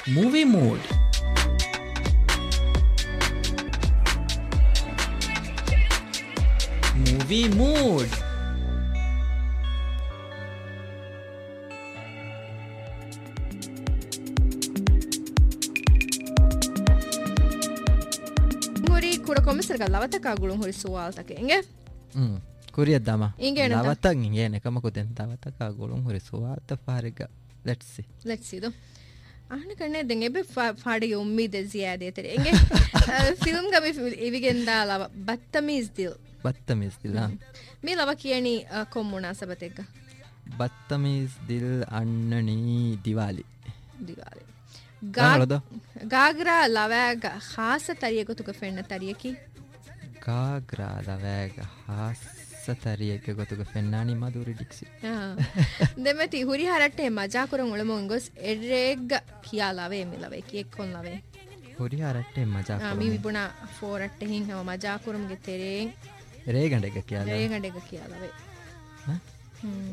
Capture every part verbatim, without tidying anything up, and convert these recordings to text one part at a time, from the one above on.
Movie Mood. Movie Mood. Ngori kura komisar galawata kagulun hori sual take inge. Hmm. Kuriya dama. Inge nanta. Lawata inge ne kama ko den lawata kagulun hori sual ta fariga. Let's see. Let's see do. ahne kanne den ebe faade ummid ziyade tere inge film ga mi evigenda lawa battamiz dil. Battamiz dil ha. Me lawa kiyani kom munasabatekka. Battamiz dil annani Diwali. Diwali. Gagra lavaga khasa tariye gotuka fenna tariyeki. Gagra lavaga khasa tariye gotuka fennani Madhuri Dixit. Demeti huri haratte maja kurun ulamo ngos erreg kiya lave me lave ki ekkon lave. Huri haratte maja kurun. Mi vibuna four atte hin ha maja kurum ge tere. Regandega kiya lave. Regandega kiya lave. Hmm.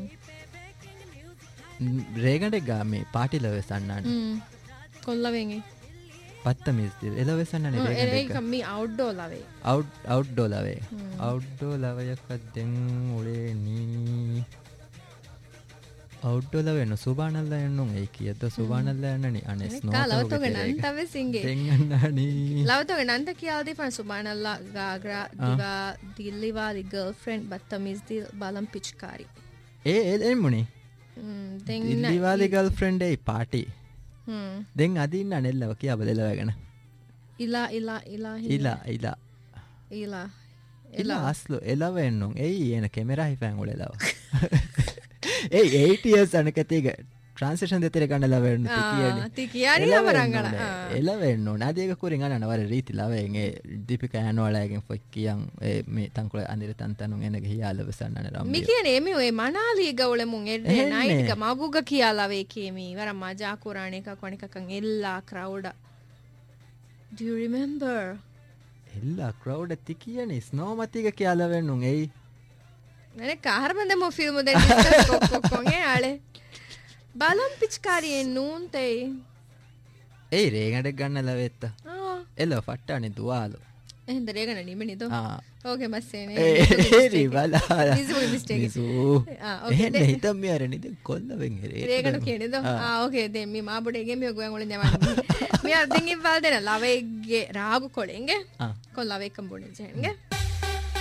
Regandega me party lave sannani. Hmm. කොල්ලවෙන්ගේ පත්තමිස් දිල් එලවෙසන්නනේ රේගඩ ඒක මේ අවුට්ඩෝර් ලවේ out අවුට්ඩෝර් ලවේ අවුට්ඩෝර් ලවයක දෙන් උලේ knee අවුට්ඩෝර් ලවේ නෝ සුබානල්ලා යන්නුන් ඒ කියද්ද සුබානල්ලා යන්නනේ අනේ snow ලවතෝගේ නන්තවෙ සිංගේ දෙන්නනනි ලවතෝගේ නන්ත කියාල්දී පන් සුබානල්ලා ගාග්‍රා දිවා දිල්ලිවාලි girlfriend බත්තමිස් දිල් බලම් පිච්කාරි ඒ ඒ එමුනේ දෙන්න දිල්ලිවාලි girlfriend ඒ party දැන් අදින්න නෙල්ලව කියා බදලවගෙන ඉලා ඉලා ඉලා ඉලා ඉලා ඉලා ඉලා අස්ලෝ එලවෙන්නුන් එයි එන කැමරා හිෆෑන් උලෙලව එයි eight years අනකතිග ಟ್ರಾನ್ಸ್ಲೇಷನ್ දෙතර ගන්න ලවෙන්න තිකියනි තිකියනි ලවරංගන එලවෙන්නෝ නදියක කුරින් අනන වර රීති ලවෙන් ඒ දීපිකා යනවලගෙන් ෆොක් කියන් මේ තංකොල අඳිර තන්තනුන් එනගේ හියාලව සන්නන රම් මි කියන්නේ එමි ඔය මනාලී ගවල මුන් එන්නේ නයිට් එක මගුග කියාලවේ කීමි වර මජා කුරාණ එක කොනිකකන් එල්ලා ක්‍රවුඩ do you remember එල්ලා ක්‍රවුඩ තිකියනි ස්නෝ මතික කියාලවෙන්නුන් එයි නේ කාහරබන්ද මො ෆිල්ම් දෙන්න ඩිස්කස් කොක්කොන්ගේ ආලේ බලම් පිච්කාරියෙන් නූන්තේ ඒ රේගඩ ගන්න ලවෙත්ත එල ෆට්ටානේ දුවාලු එහෙන්ද රේගන නිමනිද ආ ඕකේ මස්සේනේ ඒ බලා මිසු මිස්ටේක් ආ ඕකේ එහෙන් හිතම් මියර නිද කොල්ලවෙන් රේගන කියනේද ආ ඕකේ දෙන් මි මාබුඩේගේ මිය ගොයන් වලින් යවන්නේ මිය දෙන් ඉවල් දෙන ලවේගේ රාගු කොලෙන්ගේ කොල්ලවෙක්කම් බොනේ ජෙන්ගේ